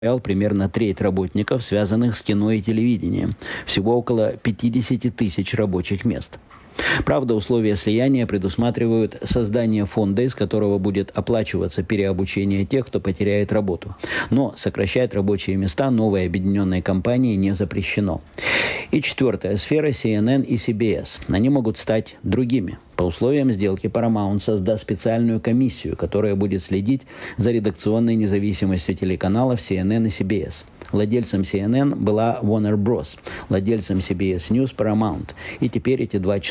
примерно треть работников, связанных с кино и телевидением. Всего около 50 тысяч рабочих мест. Правда, условия слияния предусматривают создание фонда, из которого будет оплачиваться переобучение тех, кто потеряет работу. Но сокращать рабочие места новой объединенной компании не запрещено. И четвертая сфера – CNN и CBS. Они могут стать другими. По условиям сделки Paramount создаст специальную комиссию, которая будет следить за редакционной независимостью телеканалов CNN и CBS. Владельцем CNN была Warner Bros., владельцем CBS News – Paramount. И теперь эти два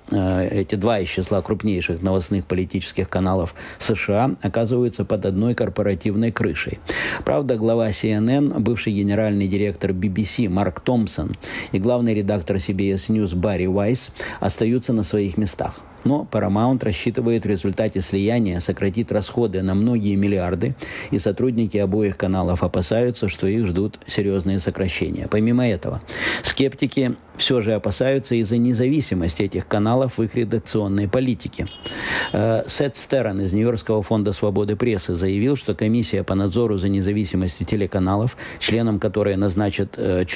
из числа крупнейших новостных политических каналов США оказываются под одной корпоративной крышей. Правда, глава CNN, бывший генеральный директор BBC Марк Томпсон и главный редактор CBS News Барри Уайс остаются на своих местах. Но Paramount рассчитывает в результате слияния сократить расходы на многие миллиарды, и сотрудники обоих каналов опасаются, что их ждут серьезные сокращения. Помимо этого, скептики все же опасаются из-за независимости этих каналов в их редакционной политике. Сет Стерн из Нью-Йоркского фонда свободы прессы заявил, что комиссия по надзору за независимостью телеканалов, членов которой назначит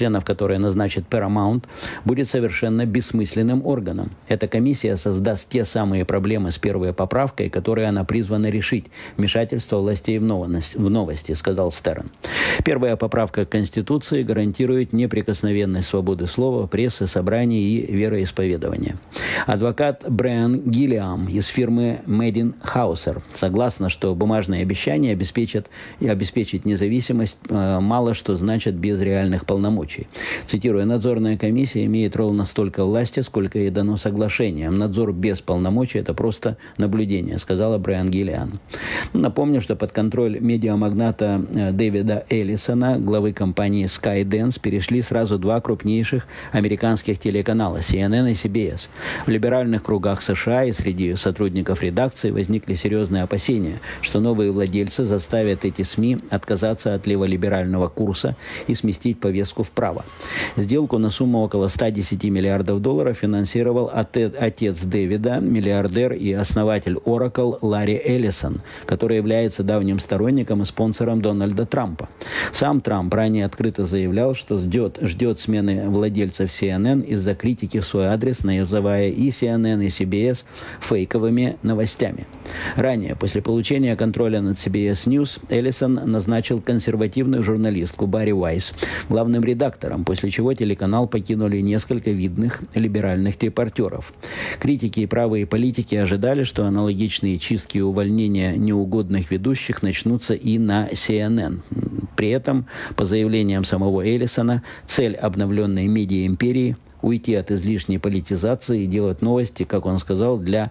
Paramount, будет совершенно бессмысленным органом. Эта комиссия создаст те самые проблемы с первой поправкой, которые она призвана решить – вмешательство властей в новости, сказал Стерн. Первая поправка к Конституции гарантирует неприкосновенность свободы слова, прессы, собраний и вероисповедования. Адвокат Брайан Гиллиам из фирмы Медин Хаусер согласна, что бумажные обещания обеспечить независимость мало что значат без реальных полномочий. Цитируя, надзорная комиссия имеет ровно столько власти, сколько ей дано соглашением. Надзор без полномочий – это просто наблюдение, сказала Брайан Гиллиам. Напомню, что под контроль медиамагната Дэвида Эллисона, главы компании Skydance, перешли сразу два крупнейших американских телеканала – CNN и CBS. В либеральных кругах США и среди сотрудников редакции возникли серьезные опасения, что новые владельцы заставят эти СМИ отказаться от леволиберального курса и сместить повестку вправо. Сделку на сумму около 110 миллиардов долларов финансировал отец Дэвида, миллиардер и основатель Oracle Ларри Эллисон, который является давним сторонником и спонсором Дональда Трампа. Сам Трамп ранее открыто заявлял, что ждет смены владельцев CNN из-за критики в свой адрес, называя и CNN, и CBS фейковыми новостями. Ранее, после получения контроля над CBS News, Эллисон назначил консервативную журналистку Барри Уайс главным редактором, после чего телеканал покинули несколько видных либеральных репортеров. Критики и правые политики ожидали, что аналогичные чистки и увольнения неугодных ведущих начнутся и на CNN. При этом, по заявлениям самого Эллисона, цель обновленной медиа-империи – уйти от излишней политизации и делать новости, как он сказал, для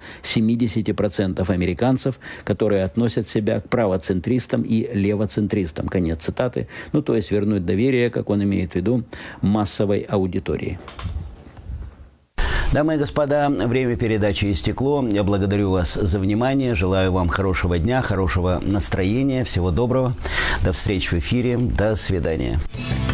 70% американцев, которые относят себя к правоцентристам и левоцентристам. Конец цитаты. То есть вернуть доверие, как он имеет в виду, массовой аудитории. Дамы и господа, время передачи истекло. Я благодарю вас за внимание. Желаю вам хорошего дня, хорошего настроения. Всего доброго. До встречи в эфире. До свидания.